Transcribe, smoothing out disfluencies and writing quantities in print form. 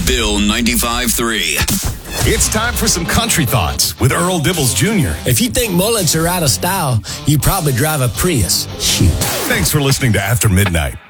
Bill 95.3. It's time for some country thoughts with Earl Dibbles Jr. If you think mullets are out of style, you probably drive a Prius. Shoot. Thanks for listening to After Midnight.